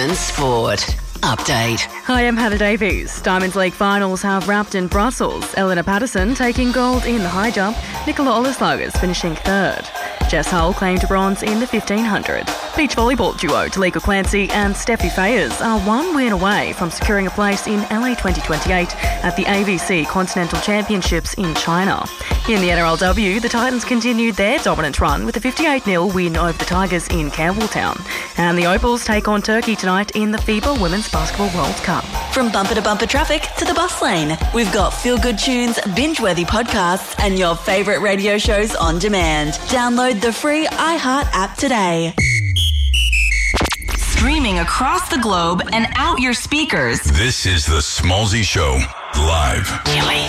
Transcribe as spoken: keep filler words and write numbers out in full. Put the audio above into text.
Women's Sport Update. Hi, I'm Heather Davies. Diamonds League finals have wrapped in Brussels. Eleanor Patterson taking gold in the high jump. Nicola Olleslagers finishing third. Jess Hull claimed bronze in the fifteen hundred. Beach volleyball duo Talika Clancy and Steffi Fayers are one win away from securing a place in L A twenty twenty-eight at the A V C Continental Championships in China. In the N R L W, the Titans continued their dominant run with a fifty-eight nil win over the Tigers in Campbelltown. And the Opals take on Turkey tonight in the FIBA Women's Basketball World Cup. From bumper to bumper traffic to the bus lane, we've got feel-good tunes, binge-worthy podcasts, and your favourite radio shows on demand. Download the free iHeart app today. Streaming across the globe and out your speakers. This is the Smallzy Show, live. Chili.